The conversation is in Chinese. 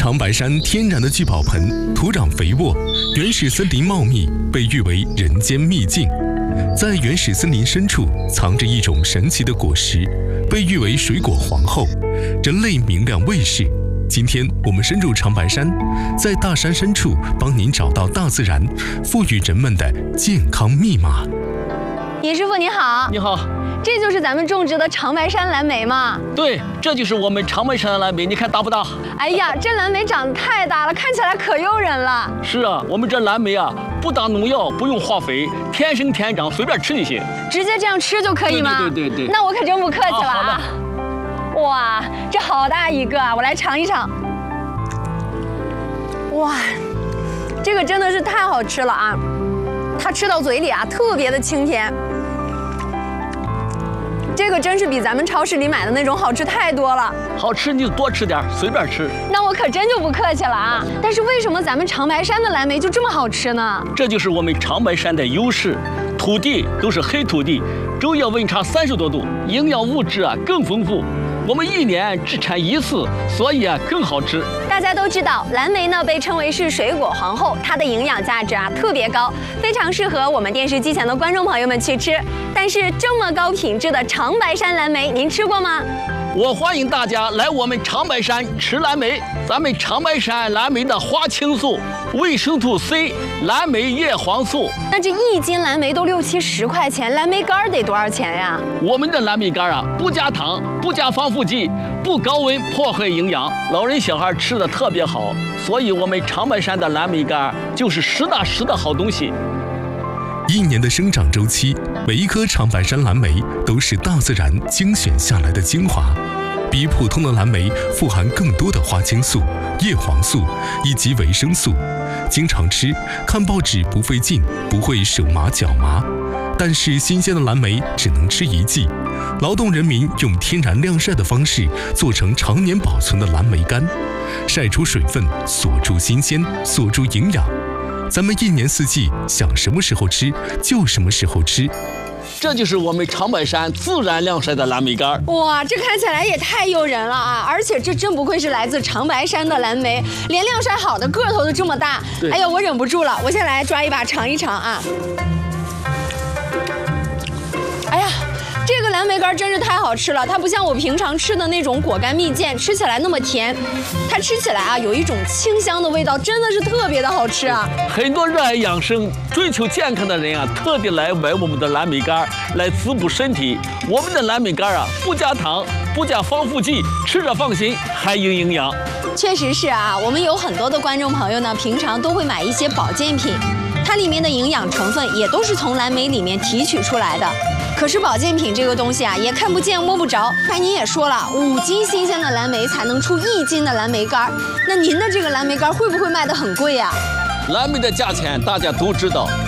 长白山天然的聚宝盆，土壤肥沃，原始森林茂密，被誉为人间秘境。在原始森林深处，藏着一种神奇的果实，被誉为水果皇后，人类明亮卫士。今天我们深入长白山，在大山深处帮您找到大自然赋予人们的健康密码。 尹师傅你好。 你好。 这就是咱们种植的长白山蓝莓吗？ 对，这就是我们长白山的蓝莓，你看大不大？ 哎呀，这蓝莓长得太大了，看起来可诱人了。 是啊，我们这蓝莓啊，不打农药，不用化肥，天生天长，随便吃就行。 直接这样吃就可以吗？ 对。 那我可真不客气了啊。 好的。 哇，这好大一个啊！我来尝一尝。哇，这个真的是太好吃了啊！它吃到嘴里啊，特别的清甜。这个真是比咱们超市里买的那种好吃太多了。 好吃你就多吃点，随便吃。 那我可真就不客气了啊！但是为什么咱们长白山的蓝莓就这么好吃呢？ 这就是我们长白山的优势，土地都是黑土地，昼夜温差30多度，营养物质啊更丰富。我们1年只产1次，所以啊更好吃。 大家都知道，蓝莓呢被称为是水果皇后，它的营养价值啊特别高，非常适合我们电视机前的观众朋友们去吃。但是这么高品质的长白山蓝莓，您吃过吗？ 我欢迎大家来我们长白山吃蓝莓。咱们长白山蓝莓的花青素、维生素 C、蓝莓叶黄素。 那这1斤蓝莓都60、70块钱，蓝莓干得多少钱呀？ 我们的蓝莓干啊，不加糖，不加防腐剂，不高温破坏营养，老人小孩吃的特别好。所以我们长白山的蓝莓干就是实打实的好东西。 1年的生长周期，每一颗长白山蓝莓都是大自然精选下来的精华，比普通的蓝莓富含更多的花青素、叶黄素以及维生素。经常吃，看报纸不费劲，不会手麻脚麻。但是新鲜的蓝莓只能吃1季，劳动人民用天然晾晒的方式做成常年保存的蓝莓干，晒出水分，锁住新鲜，锁住营养。咱们1年4季想什么时候吃就什么时候吃。 这就是我们长白山自然晾晒的蓝莓干。 哇，这看起来也太诱人了啊！而且这真不愧是来自长白山的蓝莓，连晾晒好的个头都这么大。哎呀，我忍不住了，我先来抓一把尝一尝啊！哎呀，这个蓝莓干真是太好吃了，它不像我平常吃的那种果干蜜饯，吃起来那么甜，它吃起来啊有一种清香的味道，真的是特别的好吃啊！ 很多热爱养生、追求健康的人啊，特地来买我们的蓝莓干来滋补身体。我们的蓝莓干啊，不加糖，不加防腐剂，吃着放心，还有营养。 确实是啊，我们有很多的观众朋友呢，平常都会买一些保健品，它里面的营养成分也都是从蓝莓里面提取出来的。可是保健品这个东西啊，也看不见摸不着。刚才您也说了，5斤新鲜的蓝莓才能出1斤的蓝莓干，那您的这个蓝莓干会不会卖得很贵呀？ 蓝莓的价钱大家都知道，